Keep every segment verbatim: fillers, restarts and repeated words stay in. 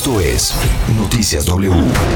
Esto es Noticias W.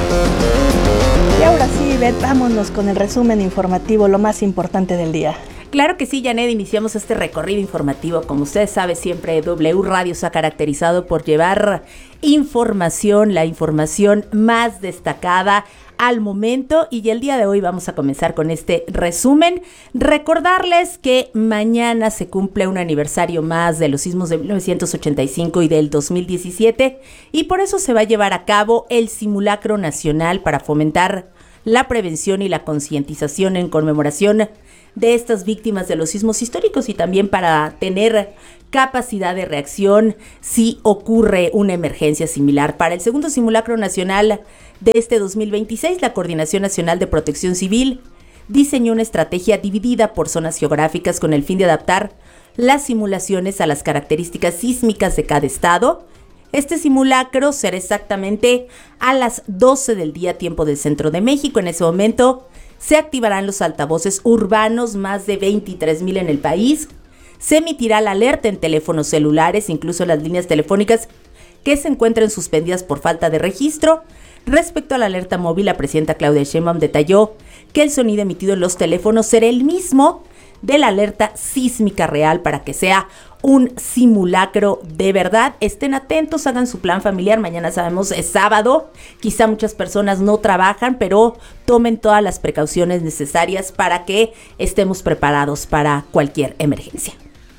Y ahora sí, Beth, vámonos con el resumen informativo, lo más importante del día. Claro que sí, Janet, iniciamos este recorrido informativo. Como usted sabe, siempre W Radio se ha caracterizado por llevar información, la información más destacada al momento, y el día de hoy vamos a comenzar con este resumen. Recordarles que mañana se cumple un aniversario más de los sismos de mil novecientos ochenta y cinco y del dos mil diecisiete, y por eso se va a llevar a cabo el simulacro nacional para fomentar la prevención y la concientización en conmemoración de estas víctimas de los sismos históricos y también para tener capacidad de reacción si ocurre una emergencia similar. Para el segundo simulacro nacional de este dos mil veintiséis, la Coordinación Nacional de Protección Civil diseñó una estrategia dividida por zonas geográficas con el fin de adaptar las simulaciones a las características sísmicas de cada estado. Este simulacro será exactamente a las doce del día, tiempo del centro de México. En ese momento se activarán los altavoces urbanos, más de veintitrés mil en el país. Se emitirá la alerta en teléfonos celulares, incluso las líneas telefónicas que se encuentren suspendidas por falta de registro. Respecto a la alerta móvil, la presidenta Claudia Sheinbaum detalló que el sonido emitido en los teléfonos será el mismo de la alerta sísmica real para que sea un simulacro de verdad. Estén atentos, hagan su plan familiar. Mañana sabemos es sábado, quizá muchas personas no trabajan, pero tomen todas las precauciones necesarias para que estemos preparados para cualquier emergencia.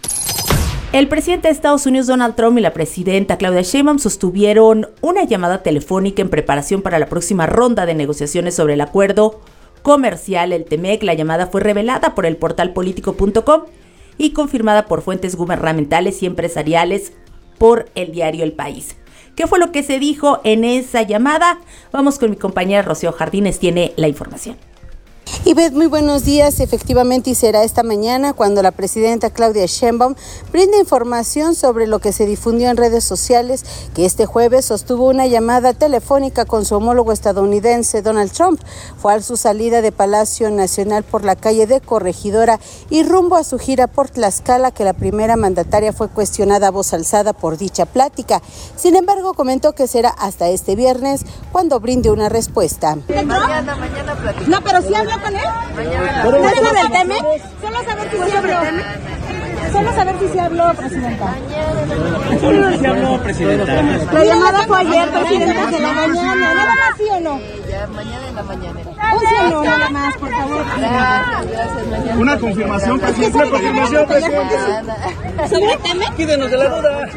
El presidente de Estados Unidos, Donald Trump, y la presidenta Claudia Sheinbaum sostuvieron una llamada telefónica en preparación para la próxima ronda de negociaciones sobre el acuerdo comercial, el T M E C. La llamada fue revelada por el portal político punto com y confirmada por fuentes gubernamentales y empresariales por el diario El País. ¿Qué fue lo que se dijo en esa llamada? Vamos con mi compañera Rocío Jardines, tiene la información. Ivette, muy buenos días. Efectivamente, y será esta mañana cuando la presidenta Claudia Sheinbaum brinda información sobre lo que se difundió en redes sociales, que este jueves sostuvo una llamada telefónica con su homólogo estadounidense Donald Trump. Fue a su salida de Palacio Nacional por la calle de Corregidora y rumbo a su gira por Tlaxcala, que la primera mandataria fue cuestionada a voz alzada por dicha plática. Sin embargo, comentó que será hasta este viernes cuando brinde una respuesta. Mañana, mañana platicamos. No, pero sí habló con él. Mañana. ¿No es lo del T M E C? Solo saber si sí habló. Solo saber si sí habló, presidenta. Solo si habló, presidenta. La llamada fue ayer, presidenta, de la mañana. ¿Nada más sí o no? Ya, mañana en la mañana. Un sí o no, nada más, por favor. Gracias, gracias. Mañana. Una confirmación, presidente. Una confirmación, presidente. ¿Sobre el T M E C? Quídenos de la duda.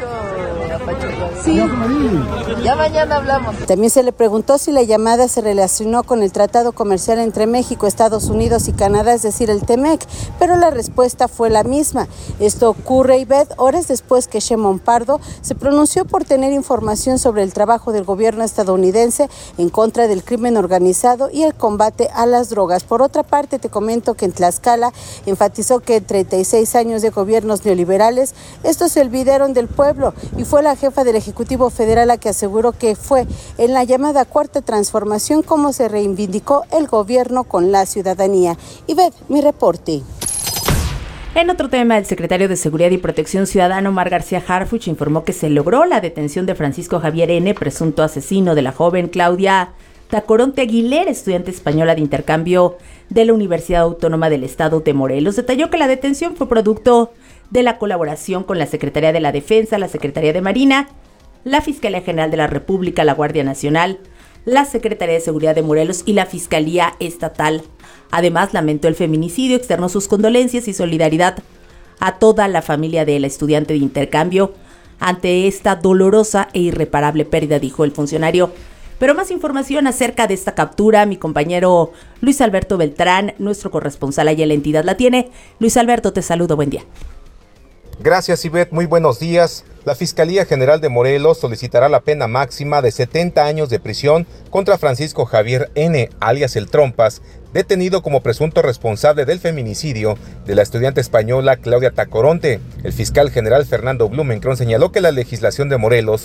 Sí. Ya mañana hablamos. También se le preguntó si la llamada se relacionó con el tratado comercial entre México, Estados Unidos y Canadá, es decir, el T M E C, pero la respuesta fue la misma. Esto ocurre, Ivette, horas después que Sheinbaum Pardo se pronunció por tener información sobre el trabajo del gobierno estadounidense en contra del crimen organizado y el combate a las drogas. Por otra parte, te comento que en Tlaxcala enfatizó que en treinta y seis años de gobiernos neoliberales, estos se olvidaron del pueblo, y fue la jefa del Ejecutivo Federal la que aseguró que fue en la llamada Cuarta Transformación como se reivindicó el gobierno con la ciudadanía. Ivette, mi reporte. En otro tema, el secretario de Seguridad y Protección Ciudadana, Omar García Harfuch, informó que se logró la detención de Francisco Javier N., presunto asesino de la joven Claudia Tacoronte Aguilera, estudiante española de intercambio de la Universidad Autónoma del Estado de Morelos. Detalló que la detención fue producto de la colaboración con la Secretaría de la Defensa, la Secretaría de Marina, la Fiscalía General de la República, la Guardia Nacional, la Secretaría de Seguridad de Morelos y la Fiscalía Estatal. Además, lamentó el feminicidio, externó sus condolencias y solidaridad a toda la familia de la estudiante de intercambio ante esta dolorosa e irreparable pérdida, dijo el funcionario. Pero más información acerca de esta captura, mi compañero Luis Alberto Beltrán, nuestro corresponsal allá en la entidad, la tiene. Luis Alberto, te saludo, buen día. Gracias, Ivette, muy buenos días. La Fiscalía General de Morelos solicitará la pena máxima de setenta años de prisión contra Francisco Javier N., alias El Trompas, detenido como presunto responsable del feminicidio de la estudiante española Claudia Tacoronte. El fiscal general Fernando Blumenkron señaló que la legislación de Morelos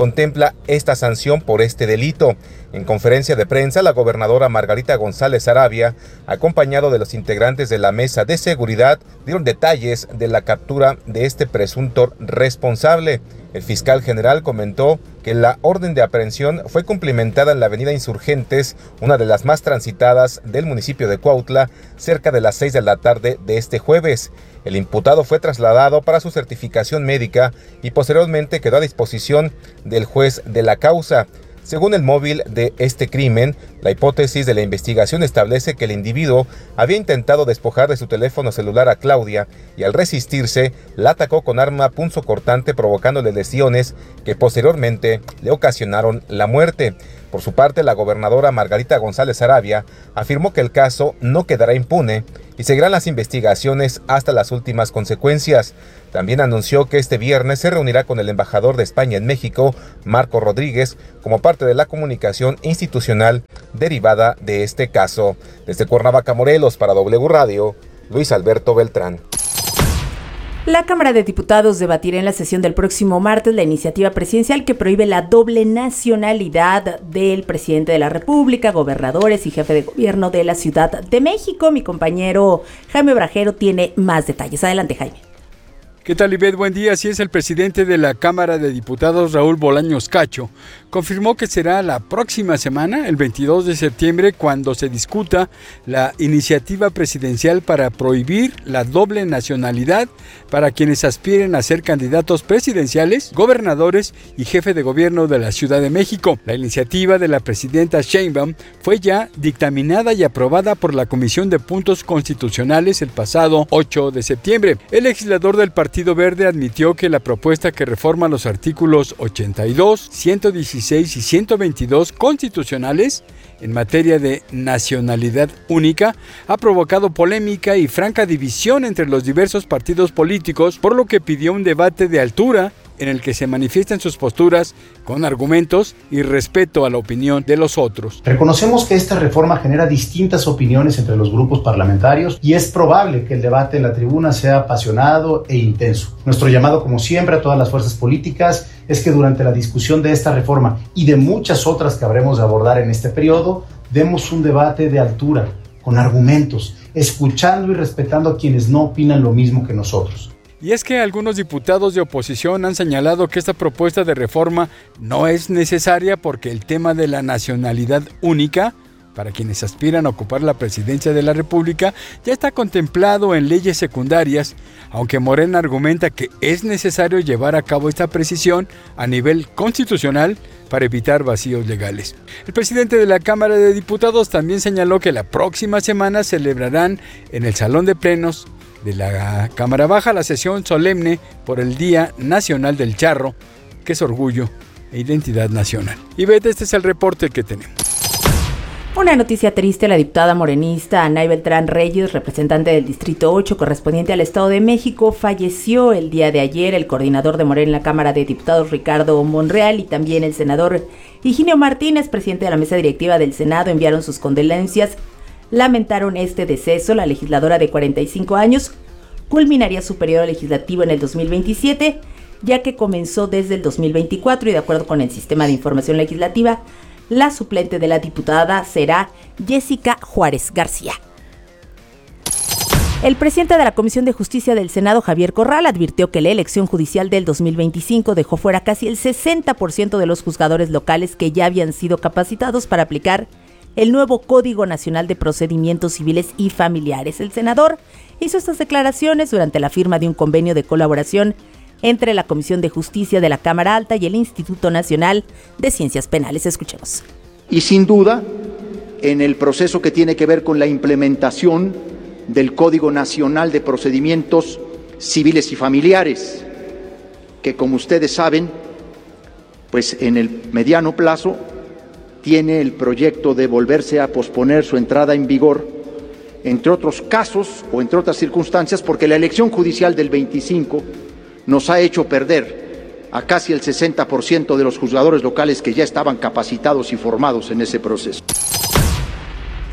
contempla esta sanción por este delito. En conferencia de prensa, la gobernadora Margarita González Sarabia, acompañado de los integrantes de la mesa de seguridad, dieron detalles de la captura de este presunto responsable. El fiscal general comentó que la orden de aprehensión fue cumplimentada en la avenida Insurgentes, una de las más transitadas del municipio de Cuautla, cerca de las seis de la tarde de este jueves. El imputado fue trasladado para su certificación médica y posteriormente quedó a disposición del juez de la causa. Según el móvil de este crimen, la hipótesis de la investigación establece que el individuo había intentado despojar de su teléfono celular a Claudia y al resistirse, la atacó con arma punzocortante provocándole lesiones que posteriormente le ocasionaron la muerte. Por su parte, la gobernadora Margarita González Sarabia afirmó que el caso no quedará impune y seguirán las investigaciones hasta las últimas consecuencias. También anunció que este viernes se reunirá con el embajador de España en México, Marco Rodríguez, como parte de la comunicación institucional derivada de este caso. Desde Cuernavaca, Morelos, para W Radio, Luis Alberto Beltrán. La Cámara de Diputados debatirá en la sesión del próximo martes la iniciativa presidencial que prohíbe la doble nacionalidad del presidente de la República, gobernadores y jefe de gobierno de la Ciudad de México. Mi compañero Jaime Brajero tiene más detalles. Adelante, Jaime. ¿Qué tal, Ivette? Buen día. Así es, el presidente de la Cámara de Diputados, Raúl Bolaños Cacho, confirmó que será la próxima semana, el veintidós de septiembre, cuando se discuta la iniciativa presidencial para prohibir la doble nacionalidad para quienes aspiren a ser candidatos presidenciales, gobernadores y jefe de gobierno de la Ciudad de México. La iniciativa de la presidenta Sheinbaum fue ya dictaminada y aprobada por la Comisión de Puntos Constitucionales el pasado ocho de septiembre. El legislador del Partido Partido Verde admitió que la propuesta que reforma los artículos ochenta y dos, ciento dieciséis y ciento veintidós constitucionales en materia de nacionalidad única ha provocado polémica y franca división entre los diversos partidos políticos, por lo que pidió un debate de altura en el que se manifiesten sus posturas con argumentos y respeto a la opinión de los otros. Reconocemos que esta reforma genera distintas opiniones entre los grupos parlamentarios y es probable que el debate en la tribuna sea apasionado e intenso. Nuestro llamado, como siempre, a todas las fuerzas políticas es que durante la discusión de esta reforma y de muchas otras que habremos de abordar en este periodo, demos un debate de altura, con argumentos, escuchando y respetando a quienes no opinan lo mismo que nosotros. Y es que algunos diputados de oposición han señalado que esta propuesta de reforma no es necesaria porque el tema de la nacionalidad única para quienes aspiran a ocupar la presidencia de la República ya está contemplado en leyes secundarias, aunque Morena argumenta que es necesario llevar a cabo esta precisión a nivel constitucional para evitar vacíos legales. El presidente de la Cámara de Diputados también señaló que la próxima semana celebrarán en el Salón de Plenos de la Cámara Baja la sesión solemne por el Día Nacional del Charro, que es orgullo e identidad nacional. Y Ivette, este es el reporte que tenemos. Una noticia triste: la diputada morenista Anay Beltrán Reyes, representante del Distrito ocho correspondiente al Estado de México, falleció el día de ayer. El coordinador de Morena en la Cámara de Diputados, Ricardo Monreal, y también el senador Higinio Martínez, presidente de la mesa directiva del Senado, enviaron sus condolencias. Lamentaron este deceso. La legisladora de cuarenta y cinco años culminaría su periodo legislativo en el dos mil veintisiete, ya que comenzó desde el dos mil veinticuatro y de acuerdo con el Sistema de Información Legislativa, la suplente de la diputada será Jessica Juárez García. El presidente de la Comisión de Justicia del Senado, Javier Corral, advirtió que la elección judicial del dos mil veinticinco dejó fuera casi el sesenta por ciento de los juzgadores locales que ya habían sido capacitados para aplicar el nuevo Código Nacional de Procedimientos Civiles y Familiares. El senador hizo estas declaraciones durante la firma de un convenio de colaboración entre la Comisión de Justicia de la Cámara Alta y el Instituto Nacional de Ciencias Penales. Escuchemos. Y sin duda, en el proceso que tiene que ver con la implementación del Código Nacional de Procedimientos Civiles y Familiares, que como ustedes saben, pues en el mediano plazo tiene el proyecto de volverse a posponer su entrada en vigor, entre otros casos o entre otras circunstancias, porque la elección judicial del veinticinco nos ha hecho perder a casi el sesenta por ciento de los juzgadores locales que ya estaban capacitados y formados en ese proceso. Y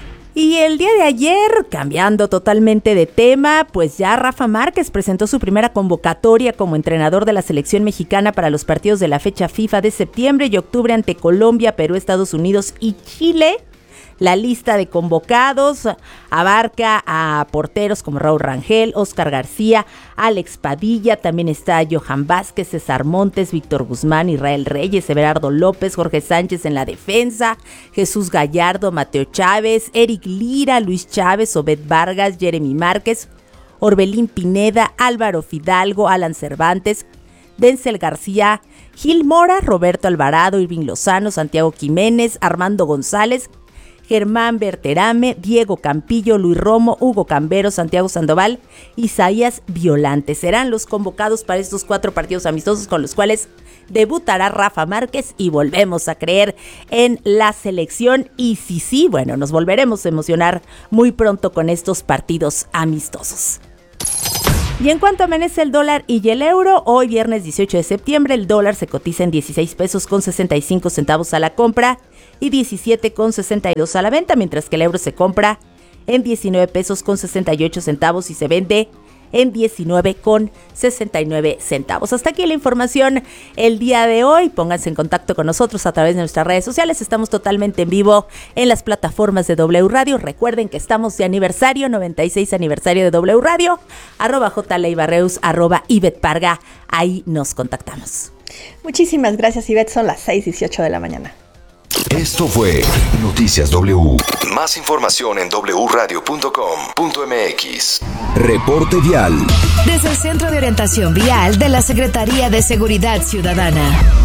Y el día de ayer, cambiando totalmente de tema, pues ya Rafa Márquez presentó su primera convocatoria como entrenador de la selección mexicana para los partidos de la fecha FIFA de septiembre y octubre ante Colombia, Perú, Estados Unidos y Chile. La lista de convocados abarca a porteros como Raúl Rangel, Oscar García, Alex Padilla, también está Johan Vázquez, César Montes, Víctor Guzmán, Israel Reyes, Everardo López, Jorge Sánchez en la defensa, Jesús Gallardo, Mateo Chávez, Eric Lira, Luis Chávez, Obed Vargas, Jeremy Márquez, Orbelín Pineda, Álvaro Fidalgo, Alan Cervantes, Denzel García, Gil Mora, Roberto Alvarado, Irving Lozano, Santiago Jiménez, Armando González, Germán Berterame, Diego Campillo, Luis Romo, Hugo Cambero, Santiago Sandoval, Isaías Violante. Serán los convocados para estos cuatro partidos amistosos con los cuales debutará Rafa Márquez y volvemos a creer en la selección. Y sí, sí, bueno, nos volveremos a emocionar muy pronto con estos partidos amistosos. Y en cuanto amanece el dólar y el euro, hoy viernes dieciocho de septiembre, el dólar se cotiza en dieciséis pesos con sesenta y cinco centavos a la compra y diecisiete con sesenta y dos a la venta, mientras que el euro se compra en diecinueve pesos con sesenta y ocho centavos y se vende en diecinueve con sesenta y nueve centavos. Hasta aquí la información el día de hoy. Pónganse en contacto con nosotros a través de nuestras redes sociales. Estamos totalmente en vivo en las plataformas de W Radio. Recuerden que estamos de aniversario, noventa y seis aniversario de W Radio, arroba jleibarreus, arroba Ivette Parga. Ahí nos contactamos. Muchísimas gracias, Ivette. Son las seis dieciocho de la mañana. Esto fue Noticias W. Más información en doble u radio punto com punto m x. Reporte vial. Desde el Centro de Orientación Vial de la Secretaría de Seguridad Ciudadana.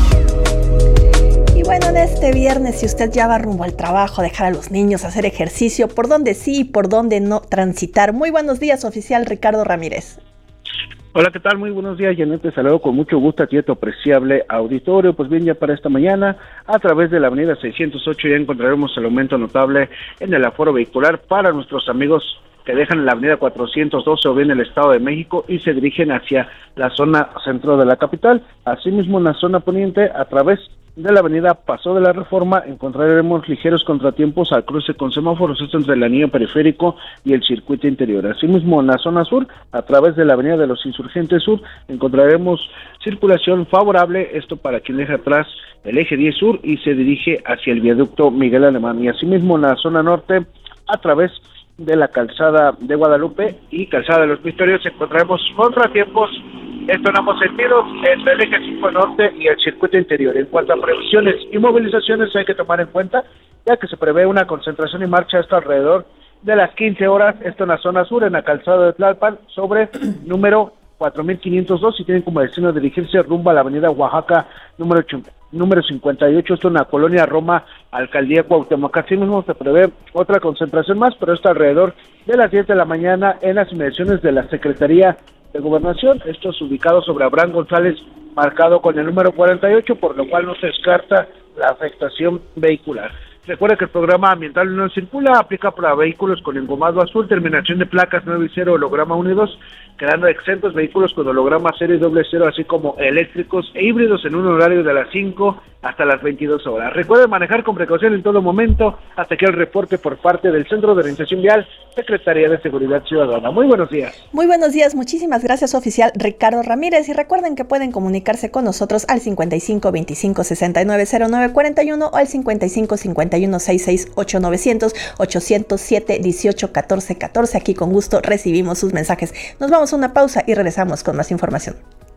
Y bueno, en este viernes, si usted ya va rumbo al trabajo, dejar a los niños, hacer ejercicio, por dónde sí y por dónde no transitar. Muy buenos días, oficial Ricardo Ramírez. Hola, ¿qué tal? Muy buenos días, Janet. Te saludo con mucho gusto a ti, tu apreciable auditorio. Pues bien, ya para esta mañana, a través de la avenida seiscientos ocho ya encontraremos el aumento notable en el aforo vehicular para nuestros amigos que dejan la avenida cuatrocientos doce o bien el Estado de México y se dirigen hacia la zona centro de la capital. Asimismo, en la zona poniente, a través de la avenida Paso de la Reforma, encontraremos ligeros contratiempos al cruce con semáforos, esto entre el anillo periférico y el circuito interior. Asimismo, en la zona sur, a través de la avenida de los Insurgentes Sur, encontraremos circulación favorable, esto para quien deja atrás el eje diez sur y se dirige hacia el viaducto Miguel Alemán. Y asimismo, en la zona norte, a través de la calzada de Guadalupe y calzada de los Victorios, encontraremos contratiempos, esto en ambos sentidos, entre el eje cinco norte y el circuito interior. En cuanto a previsiones y movilizaciones, hay que tomar en cuenta, ya que se prevé una concentración y marcha esto alrededor de las quince horas, esto en la zona sur, en la calzada de Tlalpan, sobre número cuatro mil quinientos dos, y tienen como destino dirigirse rumbo a la avenida Oaxaca, número ocho, número cincuenta y ocho, esto en la colonia Roma, alcaldía Cuauhtémoc. Así mismo se prevé otra concentración más, pero esto alrededor de las diez de la mañana en las inmediaciones de la Secretaría de Gobernación, estos ubicados sobre Abraham González, marcado con el número cuarenta y ocho, por lo cual no se descarta la afectación vehicular. Recuerda que el programa ambiental No Circula aplica para vehículos con engomado azul, terminación de placas nueve y cero, holograma uno y dos, quedando exentos vehículos con holograma cero y doble cero, así como eléctricos e híbridos en un horario de las cinco hasta las veintidós horas. Recuerden manejar con precaución en todo momento. Hasta aquí el reporte por parte del Centro de Orientación Vial, Secretaría de Seguridad Ciudadana. Muy buenos días. Muy buenos días, muchísimas gracias, oficial Ricardo Ramírez. Y recuerden que pueden comunicarse con nosotros al cincuenta y cinco veinticinco sesenta y nueve cero nueve cuarenta y uno o al cincuenta y cinco cincuenta y uno sesenta y seis ocho novecientos ochocientos siete dieciocho catorce catorce. Aquí con gusto recibimos sus mensajes. Nos vamos a una pausa y regresamos con más información.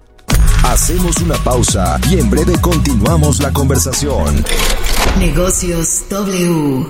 Hacemos una pausa y en breve continuamos la conversación. Negocios W.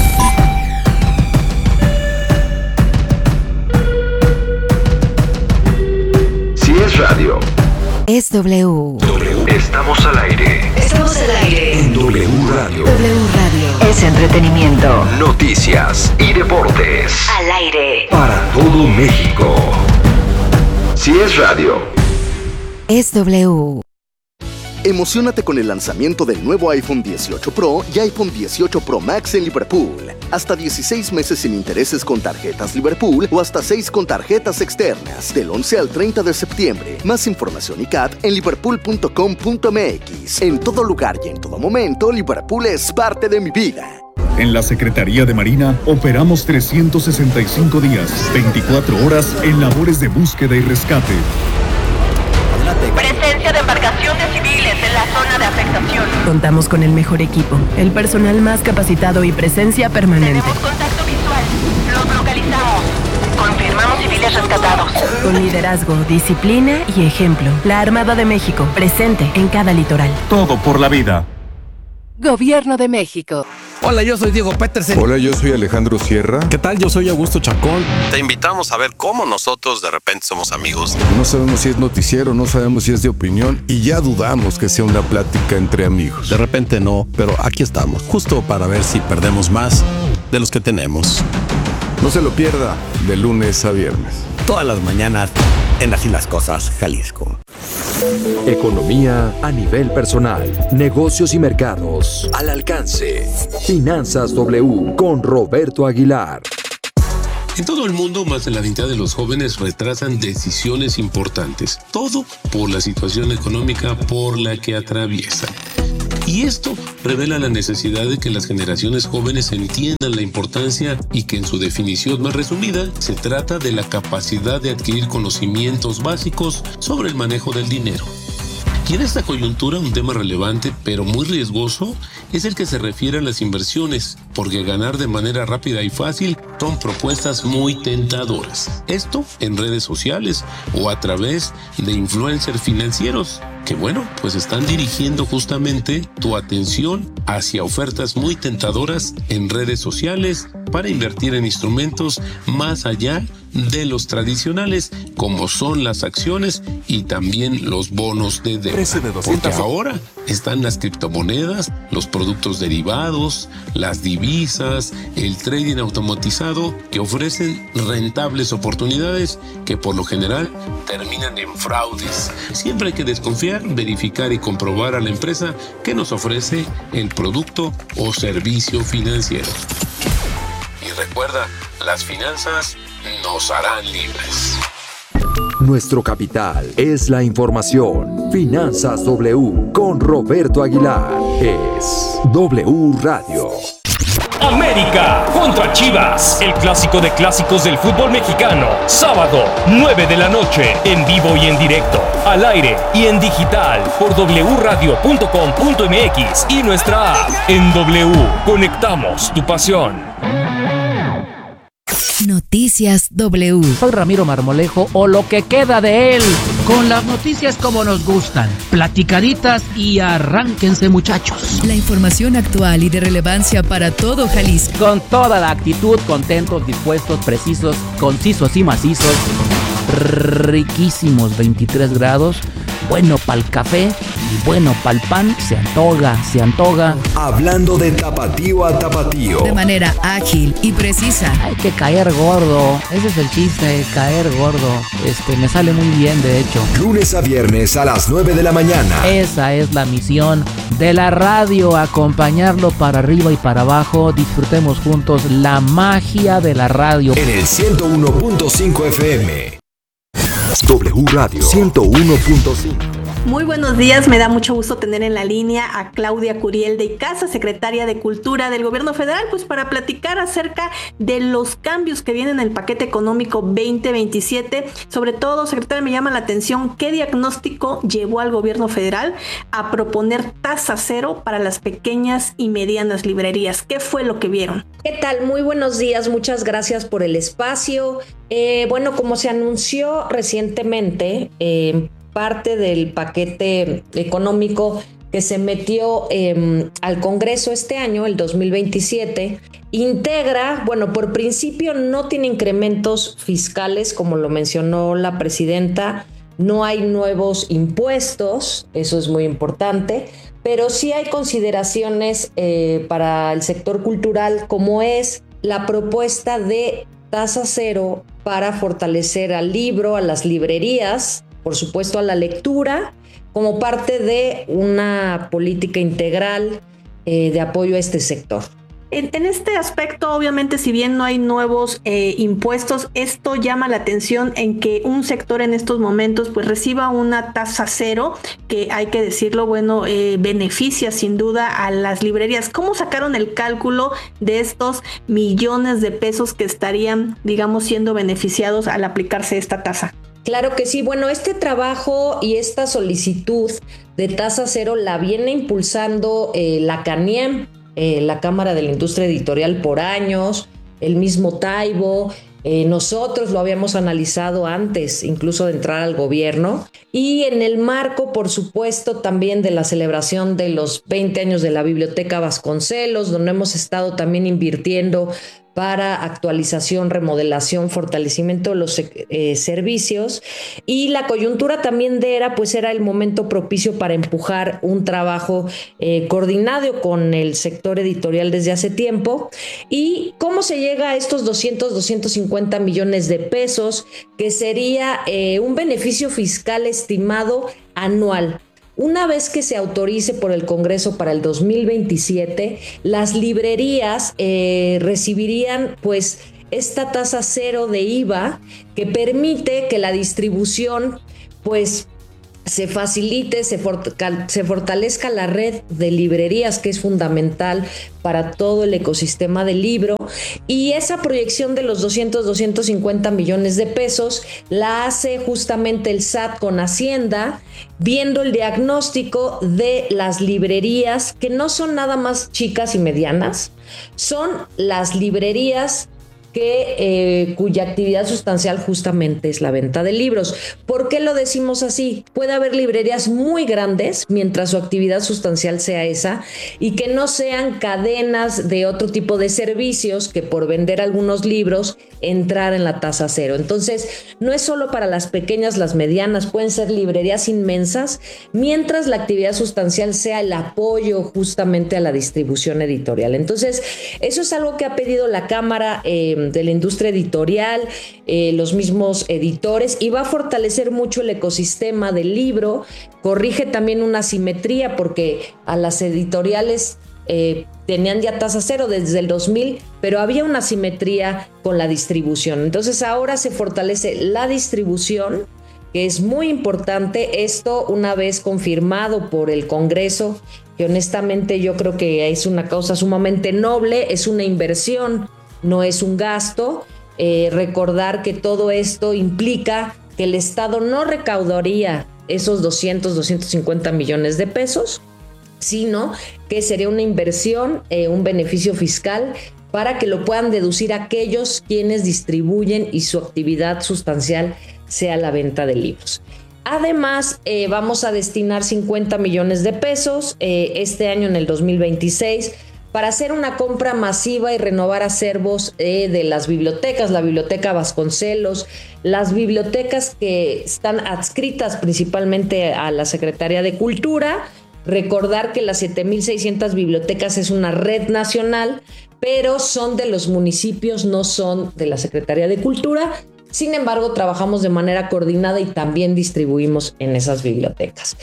Si es radio, es W. W. Estamos al aire. Estamos al aire. En W Radio. W Radio. Es entretenimiento. Noticias y deportes. Al aire. Para todo México. Si es radio, es W. Emociónate con el lanzamiento del nuevo iPhone dieciocho Pro y iPhone dieciocho Pro Max en Liverpool. Hasta dieciséis meses sin intereses con tarjetas Liverpool o hasta seis con tarjetas externas. Del once al treinta de septiembre. Más información y C A T en liverpool punto com punto m x. En todo lugar y en todo momento, Liverpool es parte de mi vida. En la Secretaría de Marina operamos trescientos sesenta y cinco días, veinticuatro horas en labores de búsqueda y rescate. Presencia de embarcaciones civiles en la zona de afectación. Contamos con el mejor equipo, el personal más capacitado y presencia permanente. Tenemos contacto visual. Los localizamos. Confirmamos civiles rescatados. Con liderazgo, disciplina y ejemplo. La Armada de México, presente en cada litoral. Todo por la vida. Gobierno de México. Hola, yo soy Diego Petersen. Hola, yo soy Alejandro Sierra. ¿Qué tal? Yo soy Augusto Chacón. Te invitamos a ver cómo nosotros de repente somos amigos. No sabemos si es noticiero, no sabemos si es de opinión y ya dudamos que sea una plática entre amigos. De repente no, pero aquí estamos, justo para ver si perdemos más de los que tenemos. No se lo pierda, de lunes a viernes. Todas las mañanas en Así las Cosas, Jalisco. Economía a nivel personal, negocios y mercados al alcance. Finanzas W con Roberto Aguilar. En todo el mundo, más de la mitad de los jóvenes retrasan decisiones importantes. Todo por la situación económica por la que atraviesan. Y esto revela la necesidad de que las generaciones jóvenes entiendan la importancia y que en su definición más resumida se trata de la capacidad de adquirir conocimientos básicos sobre el manejo del dinero. Y en esta coyuntura un tema relevante pero muy riesgoso es el que se refiere a las inversiones, porque ganar de manera rápida y fácil son propuestas muy tentadoras. Esto en redes sociales o a través de influencers financieros, que bueno, pues están dirigiendo justamente tu atención hacia ofertas muy tentadoras en redes sociales para invertir en instrumentos más allá de los tradicionales, como son las acciones y también los bonos de deuda. Porque ahora están las criptomonedas, los productos derivados, las divisas, el trading automatizado, que ofrecen rentables oportunidades que por lo general terminan en fraudes. Siempre hay que desconfiar, verificar y comprobar a la empresa que nos ofrece el producto o servicio financiero. Y recuerda, las finanzas nos harán libres. Nuestro capital es la información. Finanzas W con Roberto Aguilar. Es W Radio. América contra Chivas, el clásico de clásicos del fútbol mexicano. Sábado, nueve de la noche, en vivo y en directo, al aire y en digital, por doble u radio punto com punto m x y nuestra app. En W, conectamos tu pasión. Noticias W. Soy Ramiro Marmolejo, o lo que queda de él. Con las noticias como nos gustan, platicaditas y arránquense, muchachos. La información actual y de relevancia para todo Jalisco. Con toda la actitud, contentos, dispuestos, precisos, concisos y macizos. Riquísimos, veintitrés grados. Bueno pa'l café y bueno pa'l pan. Se antoja, se antoja. Hablando de tapatío a tapatío. De manera ágil y precisa. Hay que caer gordo. Ese es el chiste, caer gordo. Este, me sale muy bien, de hecho. Lunes a viernes a las nueve de la mañana. Esa es la misión de la radio, acompañarlo para arriba y para abajo. Disfrutemos juntos la magia de la radio. En el ciento uno punto cinco F M. W Radio ciento uno punto cinco. Muy buenos días, me da mucho gusto tener en la línea a Claudia Curiel de Icaza, secretaria de Cultura del Gobierno Federal, pues para platicar acerca de los cambios que vienen en el paquete económico veinte veintisiete. Sobre todo, secretaria, me llama la atención qué diagnóstico llevó al Gobierno Federal a proponer tasa cero para las pequeñas y medianas librerías. ¿Qué fue lo que vieron? ¿Qué tal? Muy buenos días, muchas gracias por el espacio. Eh, bueno, como se anunció recientemente, eh, parte del paquete económico que se metió eh, al Congreso este año, el dos mil veintisiete, integra, bueno, por principio no tiene incrementos fiscales, como lo mencionó la presidenta, no hay nuevos impuestos, eso es muy importante, pero sí hay consideraciones eh, para el sector cultural, como es la propuesta de tasa cero para fortalecer al libro, a las librerías, por supuesto a la lectura, como parte de una política integral eh, de apoyo a este sector. En, en este aspecto, obviamente, si bien no hay nuevos eh, impuestos, esto llama la atención en que un sector en estos momentos pues reciba una tasa cero, que hay que decirlo, bueno, eh, beneficia sin duda a las librerías. ¿Cómo sacaron el cálculo de estos millones de pesos que estarían, digamos, siendo beneficiados al aplicarse esta tasa? Claro que sí. Bueno, este trabajo y esta solicitud de tasa cero la viene impulsando eh, la CANIEM, eh, la Cámara de la Industria Editorial, por años, el mismo Taibo. Eh, nosotros lo habíamos analizado antes incluso de entrar al gobierno, y en el marco, por supuesto, también de la celebración de los veinte años de la Biblioteca Vasconcelos, donde hemos estado también invirtiendo para actualización, remodelación, fortalecimiento de los eh, servicios, y la coyuntura también de era, pues era el momento propicio para empujar un trabajo eh, coordinado con el sector editorial desde hace tiempo. ¿Y cómo se llega a estos doscientos, doscientos cincuenta millones de pesos, que sería eh, un beneficio fiscal estimado anual? Una vez que se autorice por el Congreso para el dos mil veintisiete, las librerías eh, recibirían pues esta tasa cero de I V A, que permite que la distribución pues se facilite, se, fortal- se fortalezca la red de librerías, que es fundamental para todo el ecosistema del libro. Y esa proyección de los doscientos, doscientos cincuenta millones de pesos la hace justamente el S A T con Hacienda, viendo el diagnóstico de las librerías, que no son nada más chicas y medianas, son las librerías que eh, cuya actividad sustancial justamente es la venta de libros. ¿Por qué lo decimos así? Puede haber librerías muy grandes mientras su actividad sustancial sea esa, y que no sean cadenas de otro tipo de servicios que por vender algunos libros entrar en la tasa cero. Entonces, no es solo para las pequeñas, las medianas, pueden ser librerías inmensas, mientras la actividad sustancial sea el apoyo justamente a la distribución editorial. Entonces, eso es algo que ha pedido la Cámara eh, de la Industria Editorial, eh, los mismos editores, y va a fortalecer mucho el ecosistema del libro. Corrige también una asimetría, porque a las editoriales eh, tenían ya tasa cero desde el dos mil, pero había una asimetría con la distribución. Entonces ahora se fortalece la distribución, que es muy importante. Esto, una vez confirmado por el Congreso, que honestamente yo creo que es una causa sumamente noble, es una inversión, no es un gasto. Eh, recordar que todo esto implica que el Estado no recaudaría esos doscientos, doscientos cincuenta millones de pesos, sino que sería una inversión, eh, un beneficio fiscal, para que lo puedan deducir aquellos quienes distribuyen y su actividad sustancial sea la venta de libros. Además, eh, vamos a destinar cincuenta millones de pesos eh, este año, en el dos mil veintiséis, para hacer una compra masiva y renovar acervos eh, de las bibliotecas, la Biblioteca Vasconcelos, las bibliotecas que están adscritas principalmente a la Secretaría de Cultura. Recordar que las siete mil seiscientas bibliotecas es una red nacional, pero son de los municipios, no son de la Secretaría de Cultura. Sin embargo, trabajamos de manera coordinada y también distribuimos en esas bibliotecas.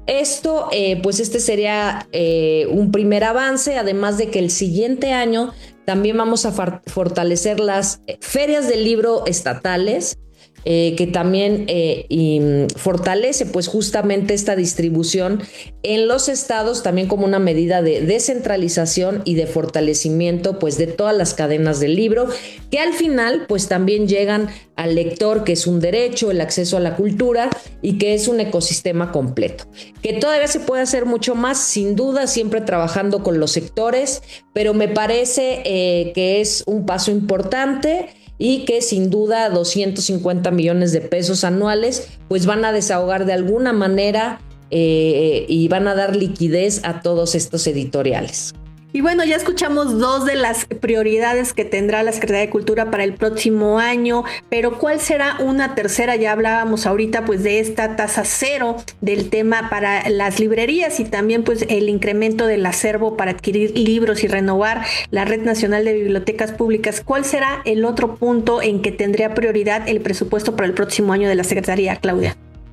Esto, eh, pues este sería eh, un primer avance, además de que el siguiente año también vamos a for- fortalecer las ferias del libro estatales, eh, que también eh, y fortalece pues justamente esta distribución en los estados, también como una medida de descentralización y de fortalecimiento pues de todas las cadenas del libro, que al final pues también llegan al lector, que es un derecho, el acceso a la cultura, y que es un ecosistema completo. Que todavía se puede hacer mucho más, sin duda, siempre trabajando con los sectores, pero me parece eh, que es un paso importante, y que sin duda doscientos cincuenta millones de pesos anuales pues van a desahogar de alguna manera eh, y van a dar liquidez a todos estos editoriales. Y bueno, ya escuchamos dos de las prioridades que tendrá la Secretaría de Cultura para el próximo año, pero ¿cuál será una tercera? Ya hablábamos ahorita pues de esta tasa cero, del tema para las librerías, y también pues el incremento del acervo para adquirir libros y renovar la Red Nacional de Bibliotecas Públicas. ¿Cuál será el otro punto en que tendría prioridad el presupuesto para el próximo año de la Secretaría, Claudia?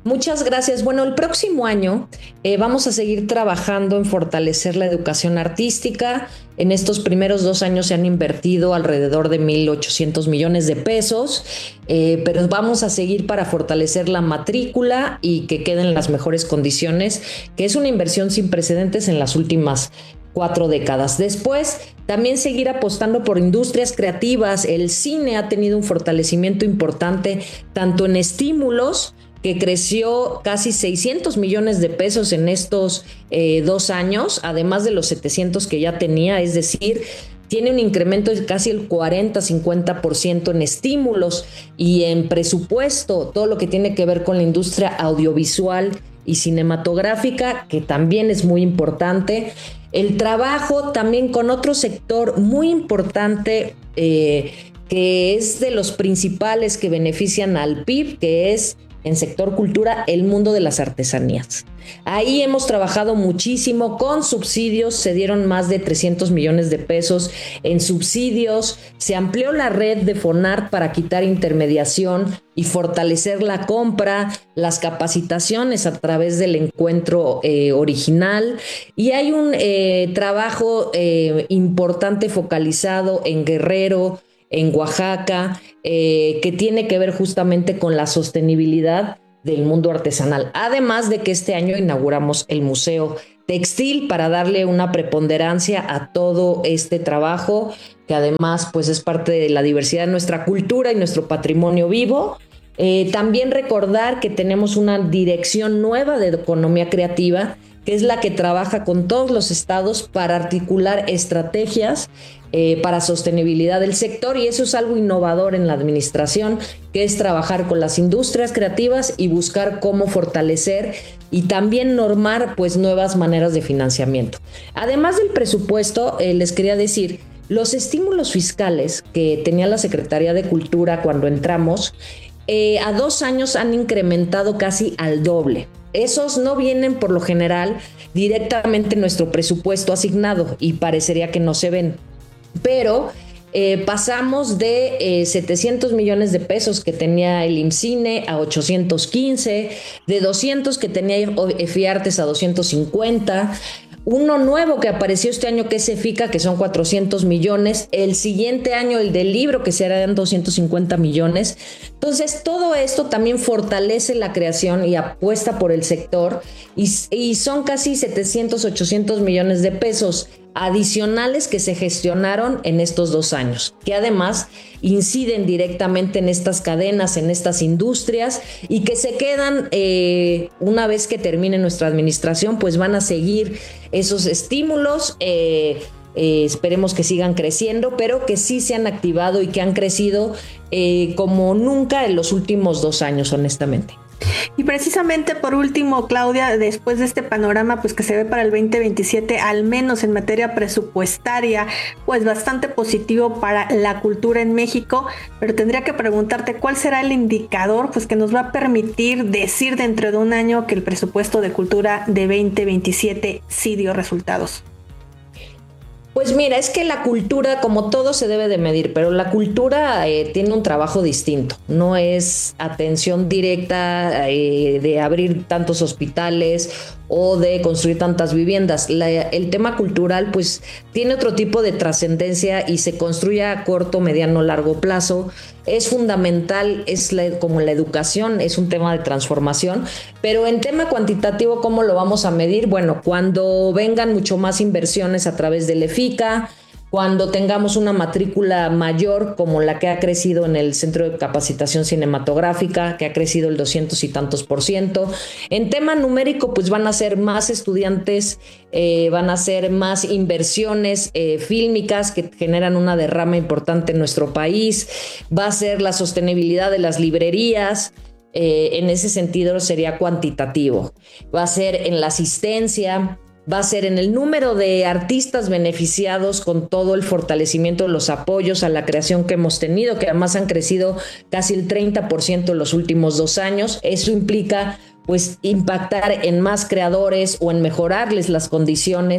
Muchas gracias. Bueno, el próximo año eh, vamos a seguir trabajando en fortalecer la educación artística. En estos primeros dos años se han invertido alrededor de mil ochocientos millones de pesos, eh, pero vamos a seguir para fortalecer la matrícula y que queden en las mejores condiciones, que es una inversión sin precedentes en las últimas cuatro décadas. Después, también seguir apostando por industrias creativas. El cine ha tenido un fortalecimiento importante, tanto en estímulos, que creció casi seiscientos millones de pesos en estos eh, dos años, además de los setecientos que ya tenía, es decir, tiene un incremento de casi el cuarenta a cincuenta por ciento en estímulos y en presupuesto, todo lo que tiene que ver con la industria audiovisual y cinematográfica, que también es muy importante. El trabajo también con otro sector muy importante, eh, que es de los principales que benefician al P I B, que es en sector cultura, el mundo de las artesanías. Ahí hemos trabajado muchísimo con subsidios, se dieron más de trescientos millones de pesos en subsidios, se amplió la red de FONART para quitar intermediación y fortalecer la compra, las capacitaciones a través del encuentro eh, original, y hay un eh, trabajo eh, importante focalizado en Guerrero, en Oaxaca, eh, que tiene que ver justamente con la sostenibilidad del mundo artesanal. Además de que este año inauguramos el Museo Textil para darle una preponderancia a todo este trabajo, que además pues es parte de la diversidad de nuestra cultura y nuestro patrimonio vivo. Eh, también recordar que tenemos una dirección nueva de economía creativa, que es la que trabaja con todos los estados para articular estrategias eh, para sostenibilidad del sector, y eso es algo innovador en la administración, que es trabajar con las industrias creativas y buscar cómo fortalecer y también normar pues nuevas maneras de financiamiento. Además del presupuesto, eh, les quería decir, los estímulos fiscales que tenía la Secretaría de Cultura cuando entramos, eh, a dos años han incrementado casi al doble. Esos no vienen por lo general directamente en nuestro presupuesto asignado y parecería que no se ven, pero eh, pasamos de eh, setecientos millones de pesos que tenía el IMCINE a ochocientos quince, de doscientos que tenía EFIARTES a doscientos cincuenta, uno nuevo que apareció este año que es EFICA, que son cuatrocientos millones, el siguiente año el del libro que serán doscientos cincuenta millones. Entonces todo esto también fortalece la creación y apuesta por el sector, y, y son casi setecientos, ochocientos millones de pesos adicionales que se gestionaron en estos dos años, que además inciden directamente en estas cadenas, en estas industrias, y que se quedan eh, una vez que termine nuestra administración, pues van a seguir esos estímulos, eh, eh, esperemos que sigan creciendo, pero que sí se han activado y que han crecido eh, como nunca en los últimos dos años, honestamente. Y precisamente por último, Claudia, después de este panorama pues que se ve para el veinte veintisiete, al menos en materia presupuestaria, pues bastante positivo para la cultura en México, pero tendría que preguntarte cuál será el indicador pues que nos va a permitir decir dentro de un año que el presupuesto de cultura de veinte veintisiete sí dio resultados. Pues mira, es que la cultura, como todo, se debe de medir, pero la cultura eh, tiene un trabajo distinto. No es atención directa eh, de abrir tantos hospitales o de construir tantas viviendas. La, el tema cultural pues tiene otro tipo de trascendencia y se construye a corto, mediano, largo plazo. Es fundamental, es la, como la educación, es un tema de transformación, pero en tema cuantitativo, ¿cómo lo vamos a medir? Bueno, cuando vengan mucho más inversiones a través del EFICA, cuando tengamos una matrícula mayor como la que ha crecido en el Centro de Capacitación Cinematográfica, que ha crecido el doscientos y tantos por ciento. En tema numérico, pues van a ser más estudiantes, eh, van a ser más inversiones eh, fílmicas que generan una derrama importante en nuestro país, va a ser la sostenibilidad de las librerías. Eh, en ese sentido sería cuantitativo, va a ser en la asistencia, va a ser en el número de artistas beneficiados con todo el fortalecimiento de los apoyos a la creación que hemos tenido, que además han crecido casi el treinta por ciento en los últimos dos años. Eso implica pues impactar en más creadores o en mejorarles las condiciones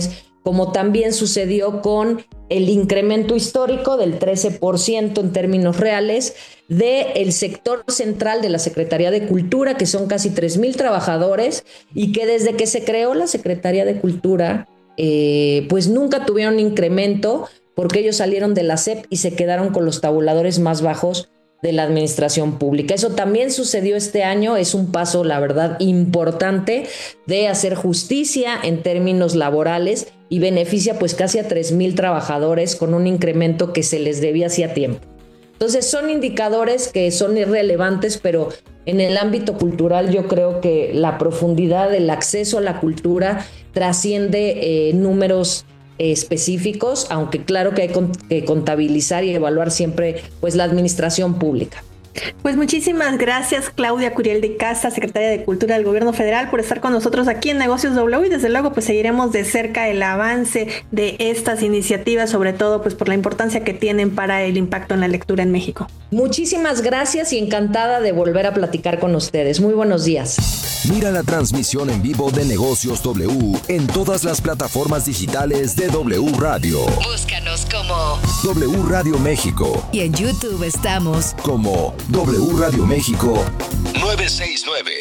como también sucedió con el incremento histórico del trece por ciento en términos reales del sector central de la Secretaría de Cultura, que son casi tres mil trabajadores, y que desde que se creó la Secretaría de Cultura, eh, pues nunca tuvieron incremento, porque ellos salieron de la S E P y se quedaron con los tabuladores más bajos de la administración pública. Eso también sucedió este año, es un paso, la verdad, importante de hacer justicia en términos laborales y beneficia pues casi a tres mil trabajadores con un incremento que se les debía hacía tiempo. Entonces son indicadores que son irrelevantes, pero en el ámbito cultural yo creo que la profundidad del acceso a la cultura trasciende eh, números específicos, aunque claro que hay que contabilizar y evaluar siempre pues la administración pública. Pues muchísimas gracias, Claudia Curiel de Casa, secretaria de Cultura del Gobierno Federal, por estar con nosotros aquí en Negocios W, y desde luego pues seguiremos de cerca el avance de estas iniciativas, sobre todo pues por la importancia que tienen para el impacto en la lectura en México. Muchísimas gracias y encantada de volver a platicar con ustedes. Muy buenos días. Mira la transmisión en vivo de Negocios W en todas las plataformas digitales de W Radio. Búscanos como W Radio México. Y en YouTube estamos como W Radio México novecientos sesenta y nueve.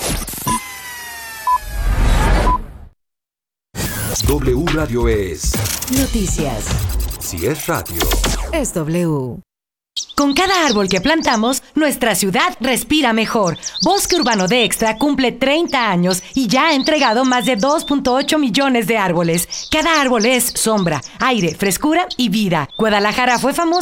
W Radio es noticias. Si es radio, es W. Con cada árbol que plantamos, nuestra ciudad respira mejor. Bosque Urbano de Extra cumple treinta años y ya ha entregado más de dos punto ocho millones de árboles. Cada árbol es sombra, aire, frescura y vida. Guadalajara fue famosa